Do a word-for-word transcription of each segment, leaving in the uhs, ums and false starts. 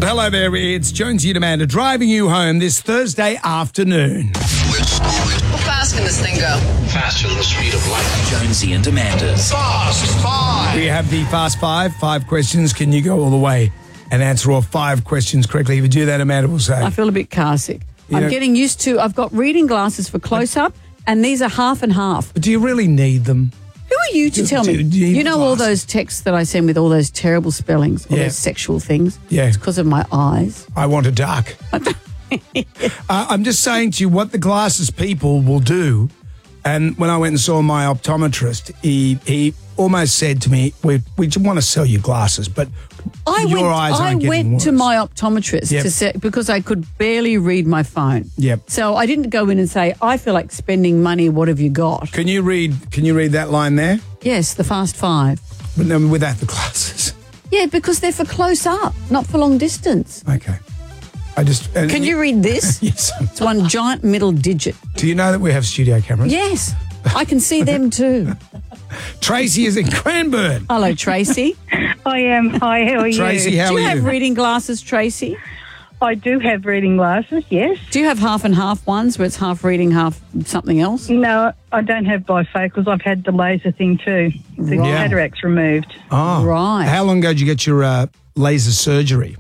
Hello there, it's Jonesy and Amanda driving you home this Thursday afternoon. How fast can this thing go? Faster than the speed of light. Jonesy and Amanda's Fast Five. We have the Fast Five, five questions. Can you go all the way and answer all five questions correctly? If you do that, Amanda will say. I feel a bit car sick. You I'm know- getting used to, I've got reading glasses for close-up, and these are half and half. But do you really need them? Who are you to Do- tell do- me? do you You, need know all glasses? those texts that I send with all those terrible spellings, all Yeah. those sexual things? Yeah. It's because of my eyes. I want a duck. uh, I'm just saying to you what the glasses people will do. And when I went and saw my optometrist, he he almost said to me, we we just want to sell you glasses, but I your went, eyes I aren't getting went worse. to my optometrist Yep. to say, because I could barely read my phone. Yep. So I didn't go in and say, I feel like spending money, what have you got? Can you read, can you read that line there? Yes, the Fast Five. But no, without the glasses. Yeah, because they're for close up, not for long distance. Okay. I just... and- Can you read this? Yes. It's one giant middle digit. Do you know that we have studio cameras? Yes, I can see them too. Tracy is in Cranbourne. Hello, Tracy. I am. Hi, how are you? Tracy, how Do are you have you? reading glasses, Tracy? I do have reading glasses, yes. Do you have half and half ones where it's half reading, half something else? No, I don't have bifocals. I've had the laser thing too. The Right. cataracts removed. Oh. Right. How long ago did you get your uh, laser surgery?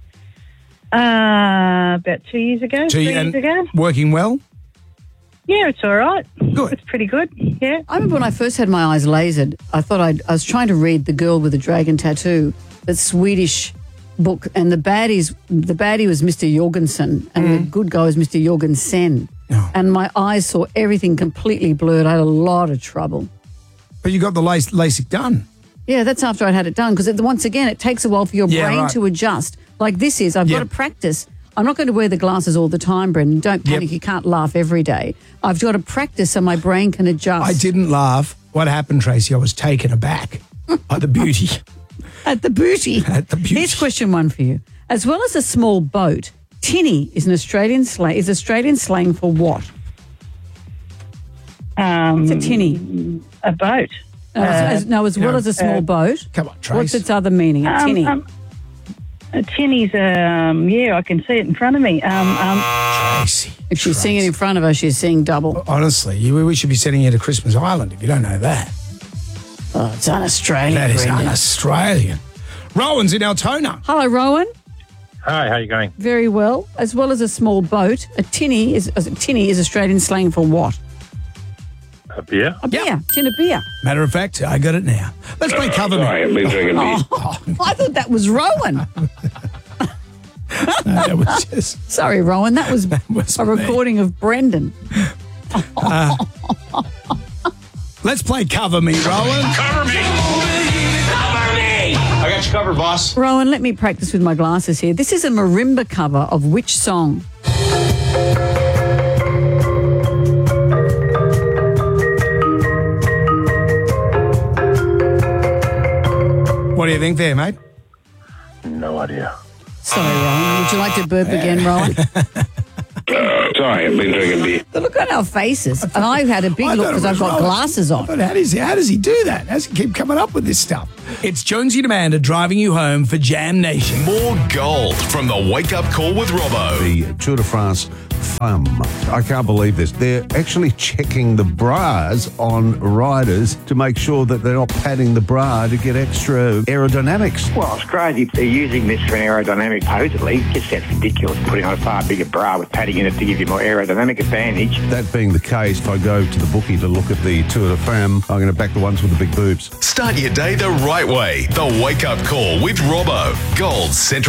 Uh, about two years ago, Two three ye- years and ago. Working well? Yeah, it's all right. Good. It's pretty good, yeah. I remember when I first had my eyes lasered, I thought I'd, I was trying to read The Girl with the Dragon Tattoo, that Swedish book, and the baddies, the baddie was Mister Jorgensen, and the good guy was Mister Jorgensen. Oh. And my eyes saw everything completely blurred. I had a lot of trouble. But you got the LAS- LASIK done. Yeah, that's after I'd had it done, because once again, it takes a while for your Yeah, brain right. to adjust. Like this is, I've Yep. got to practice. I'm not going to wear the glasses all the time, Brendan. Don't panic. Yep. You can't laugh every day. I've got to practice so my brain can adjust. I didn't laugh. What happened, Tracy? I was taken aback by the beauty. At the booty. At the beauty. Here's question one for you. As well as a small boat, tinny is an Australian slang. Is Australian slang for what? Um, It's a tinny. a boat. No, as, as- no, as well no, as a small uh, boat. Come on, Trace. What's its other meaning? A tinny. Um, um, a tinny's, um, yeah, I can see it in front of me. Um, um, Tracy. if she's Trace. seeing it in front of her, she's seeing double. Honestly, you, we should be sending you to Christmas Island if you don't know that. Oh, it's un-Australian. That is Brendan. un-Australian. Rowan's in Altona. Hello, Rowan. Hi, how you going? Very well. As well as a small boat, a tinny is a tinny is Australian slang for what? A beer? A beer. Tin of beer. Matter of fact, I got it now. Let's play Cover Me. Sorry, I've been drinking beer. Oh, I thought that was Rowan. No, that was just... Sorry, Rowan. That was, was a me. recording of Brendan. Let's play Cover Me, Rowan. Cover me! Cover me! I got you covered, boss. Rowan, let me practice with my glasses here. This is a marimba cover of which song? What do you think there, mate? No idea. Sorry, Rowan. Would you like to burp again, Rowan? Sorry, I've been drinking beer. The look on our faces. And I had a big I look thought it because I've was got Rowan. glasses on. But how does, he, how does he do that? How does he keep coming up with this stuff? It's Jonesy and Amanda driving you home for Jam Nation. More gold from the Wake Up Call with Robbo. The Tour de France Femme. I can't believe this. They're actually checking the bras on riders to make sure that they're not padding the bra to get extra aerodynamics. Well, it's crazy. They're using this for an aerodynamic pose at least. Just that's ridiculous, putting on a far bigger bra with padding in it to give you more aerodynamic advantage. That being the case, if I go to the bookie to look at the Tour de Femme, I'm going to back the ones with the big boobs. Start your day the right way. The Wake Up Call with Robbo. Gold Central.